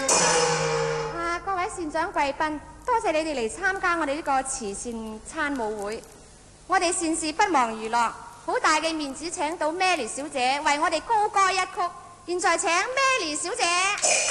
各位善長貴賓，多謝你哋嚟參加我哋呢個慈善餐舞會。我哋善事不忘娛樂，好大嘅面子請到 Mary 小姐為我哋高歌一曲。現在請 Mary 小姐。